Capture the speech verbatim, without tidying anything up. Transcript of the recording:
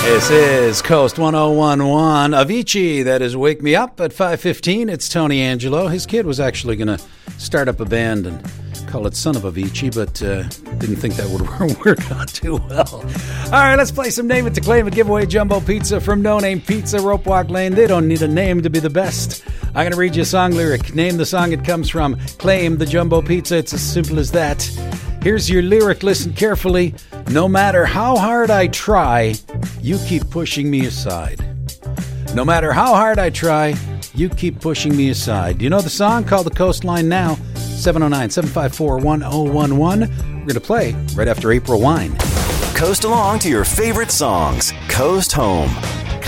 This is Coast one oh one point one. Avicii, that is Wake Me Up at five fifteen. It's Tony Angelo. His kid was actually going to start up a band and call it Son of Avicii, but uh, didn't think that would work out too well. All right, let's play some Name It to Claim It. Give away Jumbo Pizza from No Name Pizza, Rope Walk Lane. They don't need a name to be the best. I'm going to read you a song lyric. Name the song it comes from. Claim the Jumbo Pizza. It's as simple as that. Here's your lyric. Listen carefully. No matter how hard I try, you keep pushing me aside. No matter how hard I try, you keep pushing me aside. Do you know the song? Call the Coastline now. seven oh nine, seven five four, one oh one one. We're going to play right after April Wine. Coast along to your favorite songs. Coast Home.